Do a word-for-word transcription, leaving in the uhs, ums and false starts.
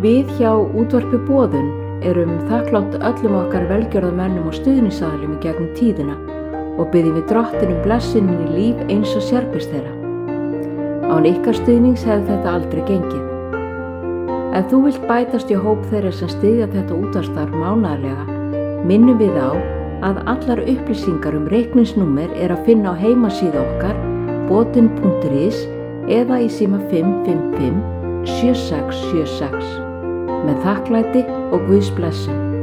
Við hjá Útvarpi Boðun erum þakklátt öllum okkar velgjörðamönnum og stuðningsaðilum í gegnum tíðina og biðjum við Drottin um blessun inn í líf eins og sérbýrs þeirra. Án ykkar stuðnings hefði þetta aldrei gengið. Ef þú vilt bætast í hóp þeirra sem styðja þetta útvarpsstarf mánaðarlega, minnum við á að allar upplýsingar um reikningsnúmer er að finna á heimasíðu okkar botin punktur is eða í síma fimm fimm fimm sjö sex sjö sex. Með þakklæti og Guðs blessun.